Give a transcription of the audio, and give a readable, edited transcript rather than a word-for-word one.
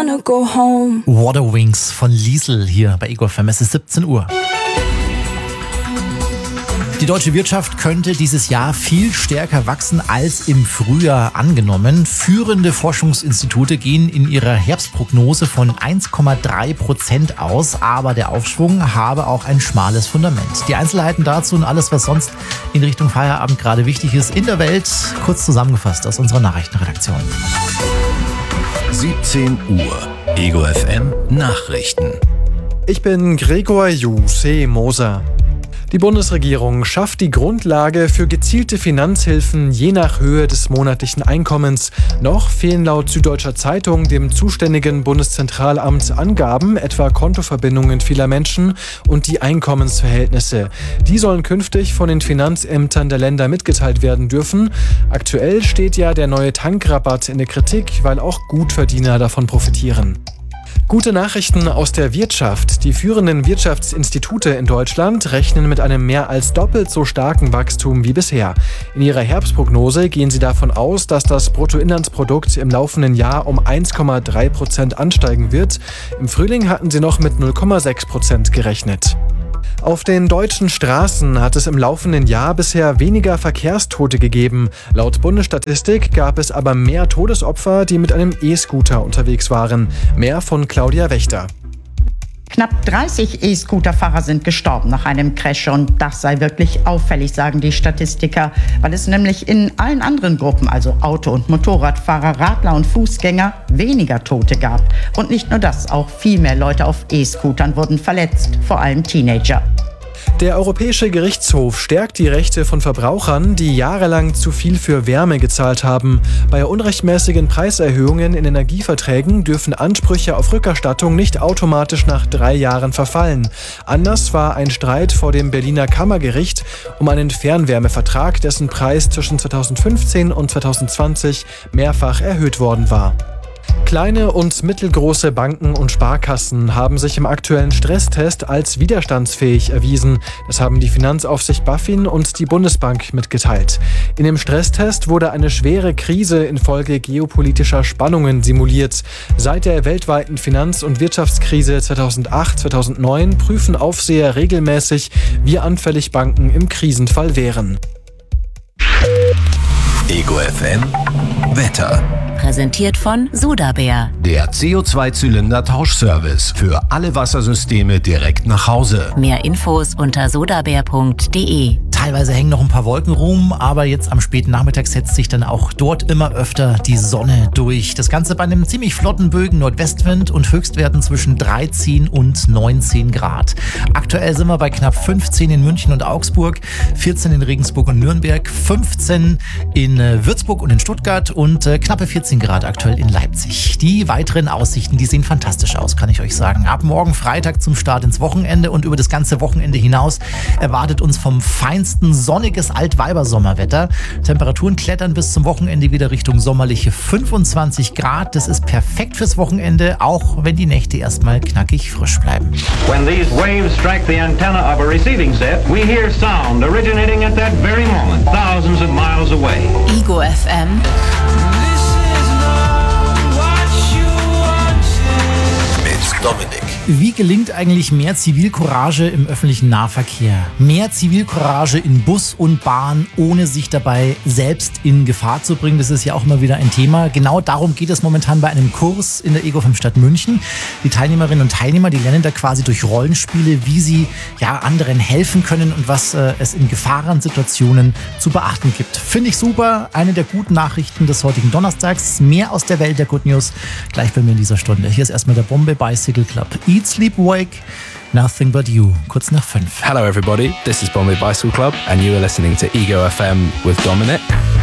wanna go home. Waterwings von Liesl hier bei Ego FM. Es ist 17 Uhr. Die deutsche Wirtschaft könnte dieses Jahr viel stärker wachsen als im Frühjahr angenommen. Führende Forschungsinstitute gehen in ihrer Herbstprognose von 1,3% aus, aber der Aufschwung habe auch ein schmales Fundament. Die Einzelheiten dazu und alles, was sonst in Richtung Feierabend gerade wichtig ist in der Welt, kurz zusammengefasst aus unserer Nachrichtenredaktion. 17 Uhr. Ego FM Nachrichten. Ich bin Gregor Moser. Die Bundesregierung schafft die Grundlage für gezielte Finanzhilfen je nach Höhe des monatlichen Einkommens. Noch fehlen laut Süddeutscher Zeitung dem zuständigen Bundeszentralamt Angaben, etwa Kontoverbindungen vieler Menschen und die Einkommensverhältnisse. Die sollen künftig von den Finanzämtern der Länder mitgeteilt werden dürfen. Aktuell steht ja der neue Tankrabatt in der Kritik, weil auch Gutverdiener davon profitieren. Gute Nachrichten aus der Wirtschaft. Die führenden Wirtschaftsinstitute in Deutschland rechnen mit einem mehr als doppelt so starken Wachstum wie bisher. In ihrer Herbstprognose gehen sie davon aus, dass das Bruttoinlandsprodukt im laufenden Jahr um 1,3% ansteigen wird. Im Frühling hatten sie noch mit 0,6% gerechnet. Auf den deutschen Straßen hat es im laufenden Jahr bisher weniger Verkehrstote gegeben. Laut Bundesstatistik gab es aber mehr Todesopfer, die mit einem E-Scooter unterwegs waren. Mehr von Claudia Wächter. Knapp 30 E-Scooter-Fahrer sind gestorben nach einem Crash und das sei wirklich auffällig, sagen die Statistiker, weil es nämlich in allen anderen Gruppen, also Auto- und Motorradfahrer, Radler und Fußgänger, weniger Tote gab. Und nicht nur das, auch viel mehr Leute auf E-Scootern wurden verletzt, vor allem Teenager. Der Europäische Gerichtshof stärkt die Rechte von Verbrauchern, die jahrelang zu viel für Wärme gezahlt haben. Bei unrechtmäßigen Preiserhöhungen in Energieverträgen dürfen Ansprüche auf Rückerstattung nicht automatisch nach 3 Jahren verfallen. Anders war ein Streit vor dem Berliner Kammergericht um einen Fernwärmevertrag, dessen Preis zwischen 2015 und 2020 mehrfach erhöht worden war. Kleine und mittelgroße Banken und Sparkassen haben sich im aktuellen Stresstest als widerstandsfähig erwiesen. Das haben die Finanzaufsicht BaFin und die Bundesbank mitgeteilt. In dem Stresstest wurde eine schwere Krise infolge geopolitischer Spannungen simuliert. Seit der weltweiten Finanz- und Wirtschaftskrise 2008/2009 prüfen Aufseher regelmäßig, wie anfällig Banken im Krisenfall wären. Ego FM Wetter. Präsentiert von Sodabär. Der CO2-Zylinder-Tauschservice für alle Wassersysteme direkt nach Hause. Mehr Infos unter sodabär.de. Teilweise hängen noch ein paar Wolken rum, aber jetzt am späten Nachmittag setzt sich dann auch dort immer öfter die Sonne durch. Das Ganze bei einem ziemlich flotten Bögen Nordwestwind und Höchstwerten zwischen 13 und 19 Grad. Aktuell sind wir bei knapp 15 in München und Augsburg, 14 in Regensburg und Nürnberg, 15 in Würzburg und in Stuttgart und knappe 14 Grad aktuell in Leipzig. Die weiteren Aussichten, die sehen fantastisch aus, kann ich euch sagen. Ab morgen Freitag zum Start ins Wochenende und über das ganze Wochenende hinaus erwartet uns vom feinsten sonniges Altweibersommerwetter. Temperaturen klettern bis zum Wochenende wieder Richtung sommerliche 25 Grad. Das ist perfekt fürs Wochenende, auch wenn die Nächte erstmal knackig frisch bleiben. When these waves strike the antenna of a receiving set, we hear sound originating at that very moment, thousands of miles away. Ego FM. Dominik. Wie gelingt eigentlich mehr Zivilcourage im öffentlichen Nahverkehr? Mehr Zivilcourage in Bus und Bahn, ohne sich dabei selbst in Gefahr zu bringen. Das ist ja auch immer wieder ein Thema. Genau darum geht es momentan bei einem Kurs in der Ego FM Stadt München. Die Teilnehmerinnen und Teilnehmer, die lernen da quasi durch Rollenspiele, wie sie anderen helfen können und was es in Gefahrensituationen zu beachten gibt. Finde ich super. Eine der guten Nachrichten des heutigen Donnerstags. Mehr aus der Welt der Good News gleich bei mir in dieser Stunde. Hier ist erstmal der Bombay Bicycle Club. Eat, Sleep, Wake, Nothing But You. Kurz nach 5. Hello everybody, this is Bombay Bicycle Club and you are listening to Ego FM with Dominic.